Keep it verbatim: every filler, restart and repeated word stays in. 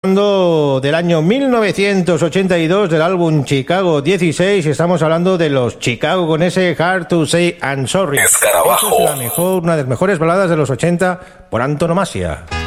hablando del año mil novecientos ochenta y dos, del álbum Chicago dieciséis, y estamos hablando de los Chicago con ese Hard to Say I'm Sorry. Escarabajo. Esta es la mejor, una de las mejores baladas de los ochenta por antonomasia.